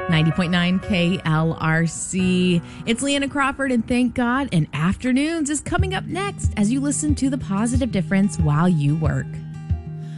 90.9 KLRC. It's Leanna Crawford, and thank God, and Afternoons is coming up next as you listen to The Positive Difference while you work.